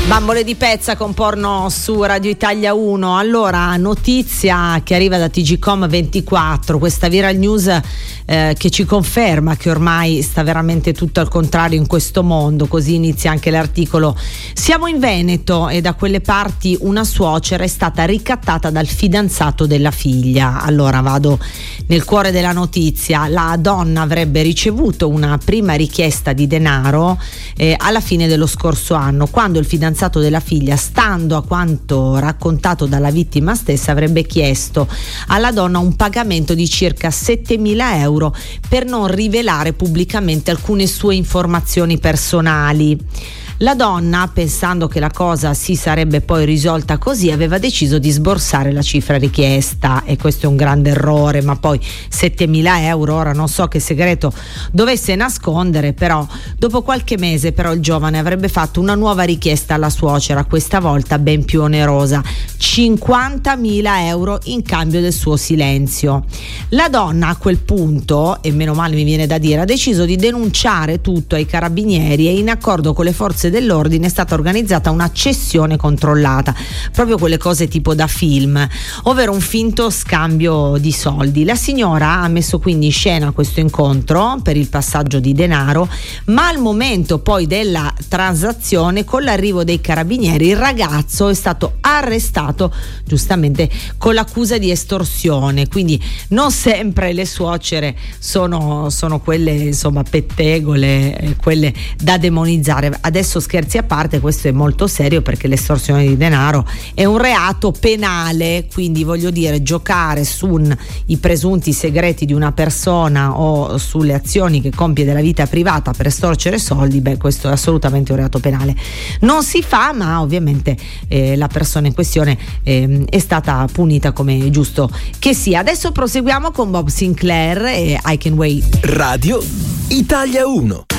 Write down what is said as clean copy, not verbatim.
Bambole di pezza con porno su Radio Italia 1. Allora, notizia che arriva da TGcom24, questa viral news che ci conferma che ormai sta veramente tutto al contrario in questo mondo. Così inizia anche l'articolo. Siamo in Veneto e da quelle parti una suocera è stata ricattata dal fidanzato della figlia. Allora vado nel cuore della notizia. La donna avrebbe ricevuto una prima richiesta di denaro alla fine dello scorso anno, quando il fidanzato della figlia, stando a quanto raccontato dalla vittima stessa, avrebbe chiesto alla donna un pagamento di circa 7.000 euro per non rivelare pubblicamente alcune sue informazioni personali. La donna, pensando che la cosa si sarebbe poi risolta così, aveva deciso di sborsare la cifra richiesta, e questo è un grande errore. Ma poi 7.000 euro, ora non so che segreto dovesse nascondere, però dopo qualche mese il giovane avrebbe fatto una nuova richiesta alla suocera, questa volta ben più onerosa, 50.000 euro in cambio del suo silenzio. La donna a quel punto, e meno male mi viene da dire, ha deciso di denunciare tutto ai carabinieri, e in accordo con le forze dell'ordine è stata organizzata una cessione controllata, proprio quelle cose tipo da film, ovvero un finto scambio di soldi. La signora ha messo quindi in scena questo incontro per il passaggio di denaro, ma al momento poi della transazione, con l'arrivo dei carabinieri, il ragazzo è stato arrestato giustamente con l'accusa di estorsione. Quindi non sempre le suocere sono quelle, insomma, pettegole, quelle da demonizzare. Adesso, scherzi a parte, questo è molto serio, perché l'estorsione di denaro è un reato penale, quindi voglio dire, giocare sui presunti segreti di una persona o sulle azioni che compie della vita privata per estorcere soldi, questo è assolutamente un reato penale. Non si fa, ma ovviamente la persona in questione è stata punita come è giusto che sia. Adesso proseguiamo con Bob Sinclair e I Can Wait. Radio Italia 1.